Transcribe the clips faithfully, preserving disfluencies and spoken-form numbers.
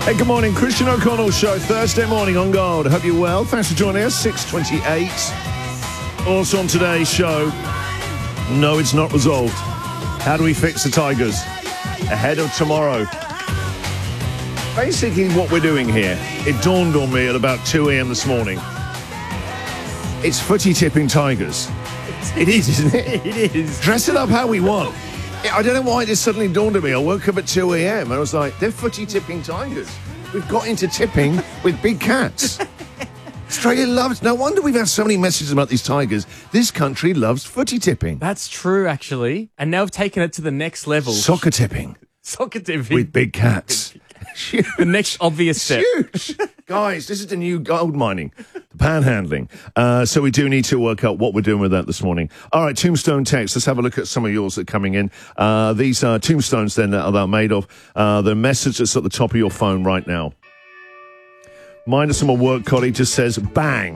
Hey, good morning. Christian O'Connell Show, Thursday morning on Gold. Hope you're well. Thanks for joining us. six twenty-eight. Also on today's show, no, it's not resolved. How do we fix the Tigers ahead of tomorrow? Basically, what we're doing here, it dawned on me at about two a.m. this morning. It's footy tipping Tigers. It is, isn't it? It is. Dress it up how we want. I don't know why this suddenly dawned on me. I woke up at two a.m. and I was like, they're footy tipping Tigers. We've got into tipping with big cats. Australia loves... No wonder we've had so many messages about these Tigers. This country loves footy tipping. That's true, actually. And now we've taken it to the next level. Soccer tipping. Soccer tipping. With big cats. The next obvious step. Huge. Guys, this is the new gold mining, the panhandling. Uh, so we do need to work out what we're doing with that this morning. All right, Tombstone text. Let's have a look at some of yours that are coming in. Uh, these are tombstones then that they're made of. Uh, the message that's at the top of your phone right now. Mine is from a work colleague, just says, bang.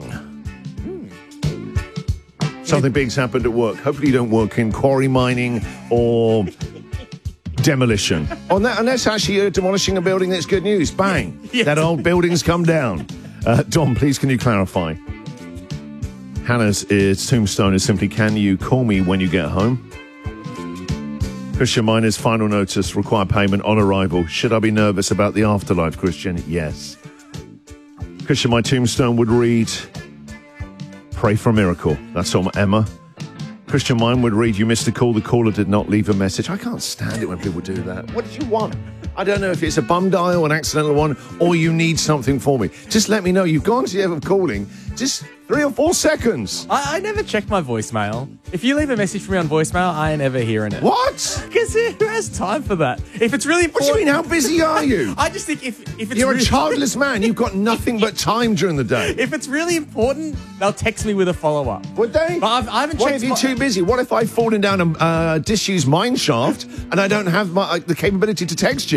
Hmm. Something big's happened at work. Hopefully you don't work in quarry mining or... demolition. Oh, that, and that's actually uh, demolishing a building. That's good news. Bang. Yeah. That old building's come down. Uh, Dom, please, can you clarify? Hannah's is, tombstone is simply, can you call me when you get home? Christian, mine is final notice, require payment on arrival. Should I be nervous about the afterlife, Christian? Yes. Christian, my tombstone would read, pray for a miracle. That's from Emma. Christian, mine would read, you missed a call, the caller did not leave a message. I can't stand it when people do that. What did you want? I don't know if it's a bum dial, an accidental one, or you need something for me. Just let me know. You've gone to the effort of calling. Just three or four seconds. I, I never check my voicemail. If you leave a message for me on voicemail, I ain't ever hearing it. What? Because who has time for that? If it's really important... What do you mean? How busy are you? I just think if, if it's You're really... a childless man. You've got nothing but time during the day. If it's really important, they'll text me with a follow-up. Would they? But I've, I haven't what checked... if you're my... too busy? What if I've fallen down a uh, disused mine shaft and I don't have my, uh, the capability to text you?